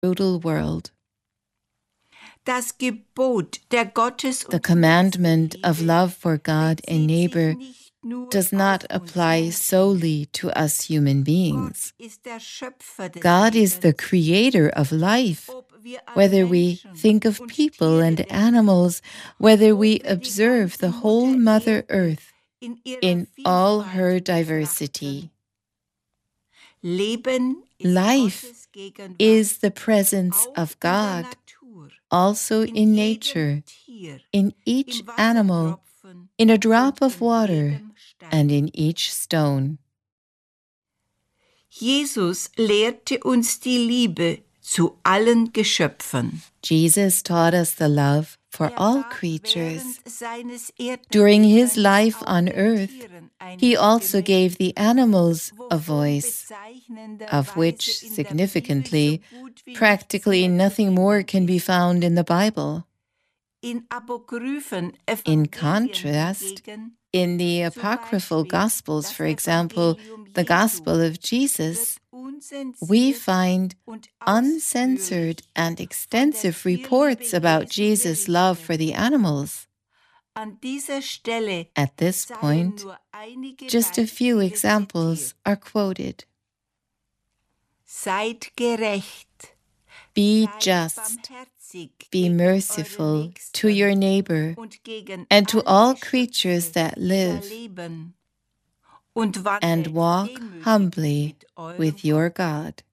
brutal world. Das Gebot der Gottes The commandment of love for God and neighbor does not apply solely to us human beings. God is the creator of life. Whether we think of people and animals, whether we observe the whole Mother Earth in all her diversity. Life is the presence of God, also in nature, in each animal, in a drop of water, and in each stone. Jesus lehrte uns die Liebe zu allen Geschöpfen. Jesus taught us the love for all creatures. During his life on earth, he also gave the animals a voice, of which, significantly, practically nothing more can be found in the Bible. In contrast, in the apocryphal Gospels, for example, the Gospel of Jesus, we find uncensored and extensive reports about Jesus' love for the animals. At this point, just a few examples are quoted. Be just, be merciful to your neighbor and to all creatures that live, and walk humbly with your God.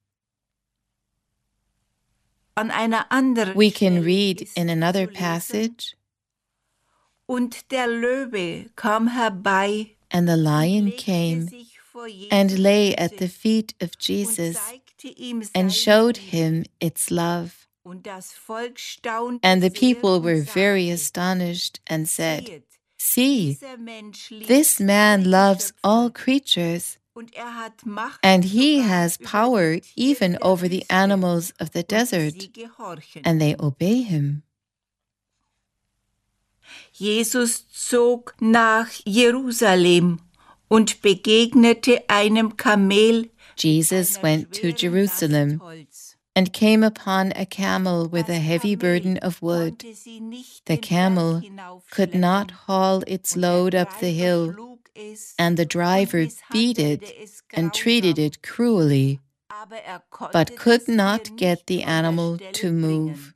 We can read in another passage, Und der Löwe kam herbei, and the lion came and lay at the feet of Jesus and showed him its love. And the people were very astonished and said, "See, this man loves all creatures, and he has power even over the animals of the desert, and they obey him." Jesus zog nach Jerusalem und begegnete einem Kamel. Jesus went to Jerusalem and came upon a camel with a heavy burden of wood. The camel could not haul its load up the hill, and the driver beat it and treated it cruelly, but could not get the animal to move.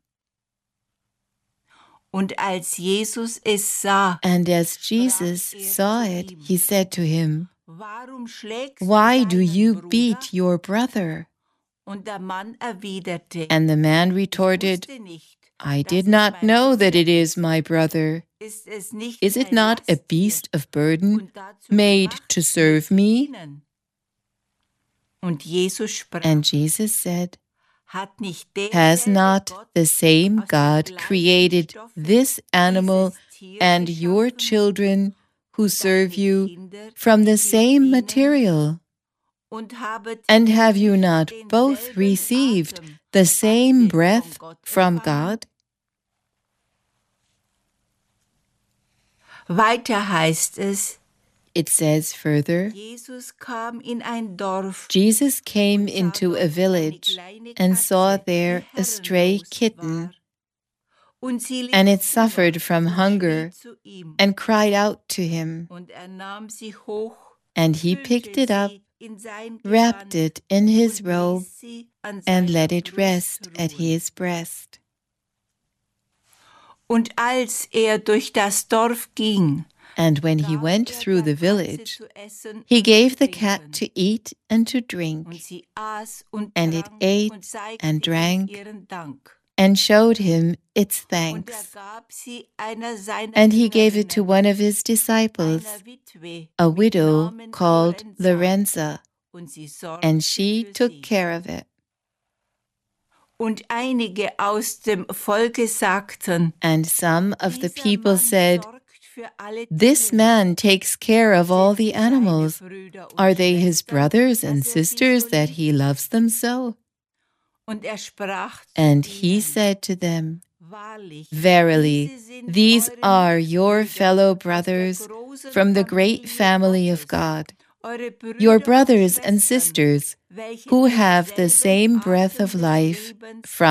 Und als Jesus es sah, and as Jesus saw it, he said to him, "Why do you beat your brother?" Und der Mann erwiderte, and the man retorted, "I did not know that it is my brother. Is it not a beast of burden made to serve me?" Und Jesus sprach, and Jesus said, "Has not the same God created this animal and your children who serve you from the same material? And have you not both received the same breath from God?" Weiter heißt es, it says further, Jesus kam in ein Dorf, Jesus came into a village and saw there a stray kitten, and it suffered from hunger and cried out to him. And he picked it up, wrapped it in his robe, and let it rest at his breast. Und als durch das Dorf ging, and when he went through the village, he gave the cat to eat and to drink, and it ate and drank and showed him its thanks. And he gave it to one of his disciples, a widow called Lorenza, and she took care of it. Und einige aus dem Volke sagten, and some of the people said, "This man takes care of all the animals. Are they his brothers and sisters that he loves them so?" And he said to them, "Verily, these are your fellow brothers from the great family of God, your brothers and sisters who have the same breath of life from